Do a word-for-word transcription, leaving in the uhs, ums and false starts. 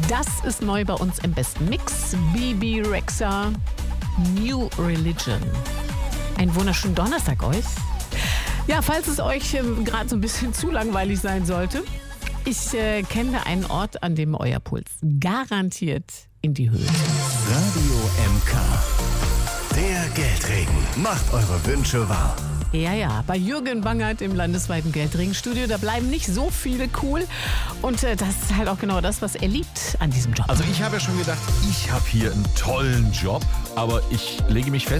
Das ist neu bei uns im besten Mix. Bebe Rexha, New Religion. Einen wunderschönen Donnerstag euch. Ja, falls es euch äh, gerade so ein bisschen zu langweilig sein sollte, ich äh, kenne einen Ort, an dem euer Puls garantiert in die Höhe geht. Radio M K. Der Geldregen macht eure Wünsche wahr. Ja, ja, bei Jürgen Bangert im landesweiten Geldregenstudio, da bleiben nicht so viele cool. Und äh, das ist halt auch genau das, was er liebt an diesem Job. Also ich habe ja schon gedacht, ich habe hier einen tollen Job, aber ich lege mich fest,